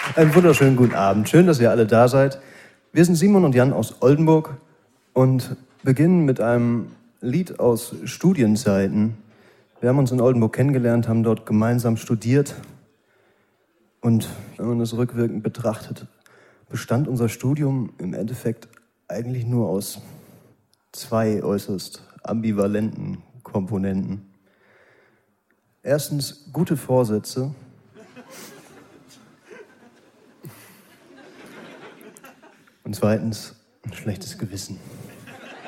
Einen wunderschönen guten Abend. Schön, dass ihr alle da seid. Wir sind Simon und Jan aus Oldenburg und beginnen mit einem Lied aus Studienzeiten. Wir haben uns in Oldenburg kennengelernt, haben dort gemeinsam studiert. Und wenn man das rückwirkend betrachtet, bestand unser Studium im Endeffekt eigentlich nur aus zwei äußerst ambivalenten Komponenten. Erstens gute Vorsätze. Und zweitens ein schlechtes Gewissen.